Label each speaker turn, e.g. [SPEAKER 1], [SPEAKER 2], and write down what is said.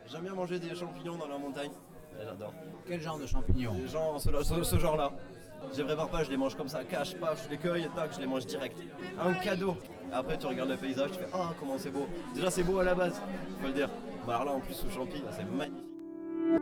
[SPEAKER 1] J'aime bien manger des champignons dans la montagne. Ouais, j'adore.
[SPEAKER 2] Quel genre de champignons?
[SPEAKER 1] Les gens, ce genre-là. Je les prépare pas, je les mange comme ça, cache, paf, je les cueille et tac, je les mange direct. Un cadeau. Après tu regardes le paysage, tu fais ah comment c'est beau. Déjà c'est beau à la base, faut le dire. Bah alors là en plus sous champi, c'est magnifique.